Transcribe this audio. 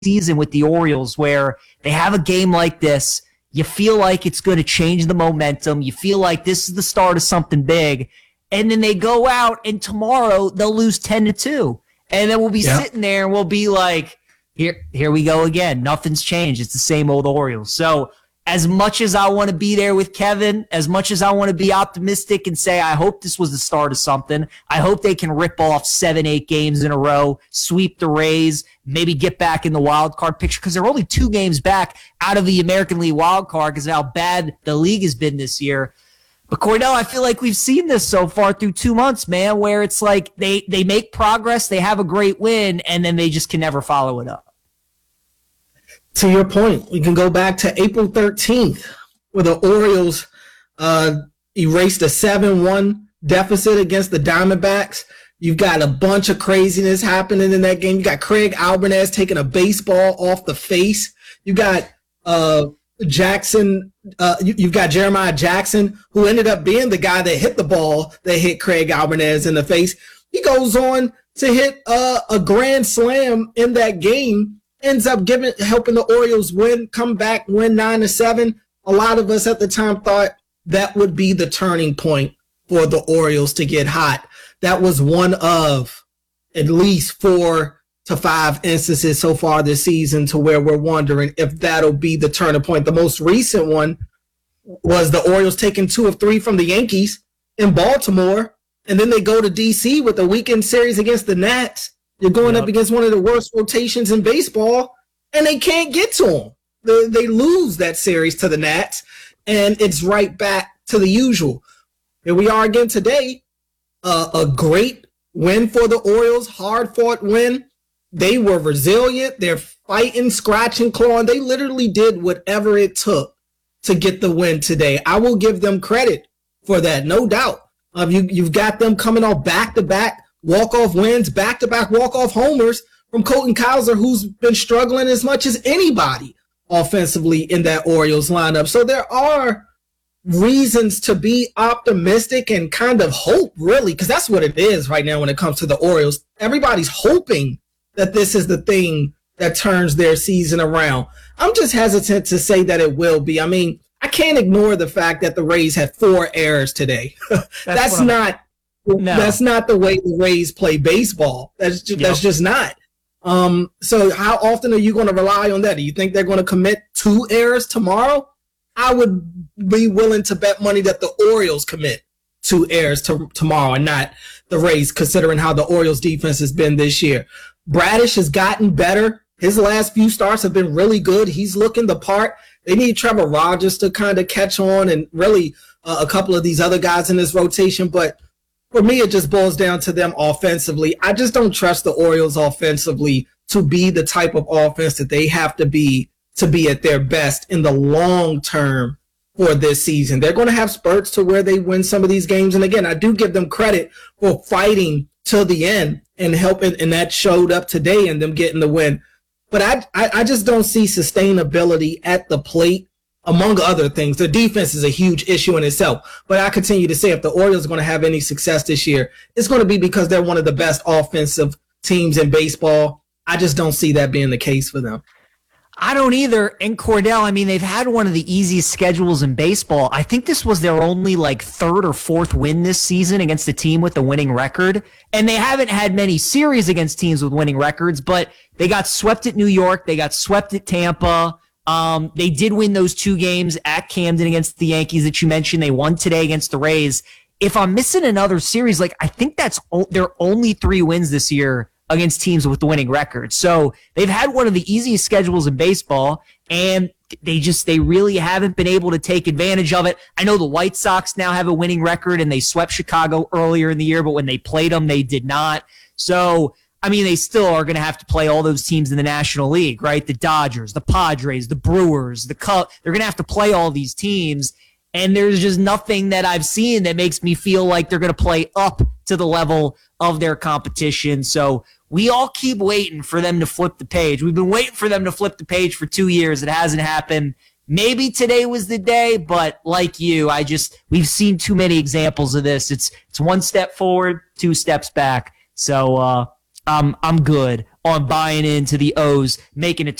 season with the Orioles where they have a game like this. You feel like it's going to change the momentum. You feel like this is the start of something big. And then they go out and tomorrow they'll lose 10-2. And then we'll be sitting there and we'll be like, here we go again. Nothing's changed. It's the same old Orioles. So as much as I want to be there with Kevin, as much as I want to be optimistic and say, I hope this was the start of something. I hope they can rip off 7-8 games in a row, sweep the Rays, maybe get back in the wild card picture because they're only 2 games back out of the American League wild card because of how bad the league has been this year. But Cordell, I feel like we've seen this so far through 2 months, man, where it's like they make progress, they have a great win, and then they just can never follow it up. To your point, we can go back to April 13th where the Orioles erased a 7-1 deficit against the Diamondbacks. You've got a bunch of craziness happening in that game. You got Craig Albanez taking a baseball off the face. You got Jackson. You've got Jeremiah Jackson, who ended up being the guy that hit the ball that hit Craig Albanez in the face. He goes on to hit a grand slam in that game. Ends up helping the Orioles come back, win 9-7. A lot of us at the time thought that would be the turning point for the Orioles to get hot. That was one of at least 4 to 5 instances so far this season to where we're wondering if that'll be the turning point. The most recent one was the Orioles taking 2 of 3 from the Yankees in Baltimore, and then they go to D.C. with a weekend series against the Nats. You're going up against one of the worst rotations in baseball, and they can't get to them. They lose that series to the Nats, and it's right back to the usual. Here we are again today. A great win for the Orioles, hard-fought win. They were resilient. They're fighting, scratching, clawing. They literally did whatever it took to get the win today. I will give them credit for that, no doubt. You've got them coming off back-to-back walk-off wins, back-to-back walk-off homers from Colton Cowser, who's been struggling as much as anybody offensively in that Orioles lineup. So there are reasons to be optimistic and kind of hope, really, because that's what it is right now when it comes to the Orioles. Everybody's hoping that this is the thing that turns their season around. I'm just hesitant to say that it will be. I mean, I can't ignore the fact that the Rays had 4 errors today. That's not the way the Rays play baseball. That's just not. So how often are you going to rely on that? Do you think they're going to commit 2 errors tomorrow? I would be willing to bet money that the Orioles commit 2 errors tomorrow and not the Rays, considering how the Orioles defense has been this year. Bradish has gotten better. His last few starts have been really good. He's looking the part. They need Trevor Rogers to kind of catch on, and really a couple of these other guys in this rotation. But for me, it just boils down to them offensively. I just don't trust the Orioles offensively to be the type of offense that they have to be at their best in the long term for this season. They're going to have spurts to where they win some of these games. And again, I do give them credit for fighting till the end and helping, and that showed up today in them getting the win. But I just don't see sustainability at the plate, among other things. The defense is a huge issue in itself. But I continue to say if the Orioles are going to have any success this year, it's going to be because they're one of the best offensive teams in baseball. I just don't see that being the case for them. I don't either. And Cordell, I mean, they've had one of the easiest schedules in baseball. I think this was their only 3rd or 4th win this season against a team with a winning record. And they haven't had many series against teams with winning records, but they got swept at New York. They got swept at Tampa. They did win those 2 games at Camden against the Yankees that you mentioned. They won today against the Rays. If I'm missing another series, I think that's their only 3 wins this year against teams with the winning record. So they've had one of the easiest schedules in baseball, and they really haven't been able to take advantage of it. I know the White Sox now have a winning record, and they swept Chicago earlier in the year, but when they played them, they did not. So, I mean, they still are going to have to play all those teams in the National League, right? The Dodgers, the Padres, the Brewers, the Cubs. They're going to have to play all these teams, and there's just nothing that I've seen that makes me feel like they're going to play up to the level of their competition. So we all keep waiting for them to flip the page. We've been waiting for them to flip the page for 2 years. It hasn't happened. Maybe today was the day, but like you, we've seen too many examples of this. It's 1 step forward, 2 steps back. So I'm good on buying into the O's making it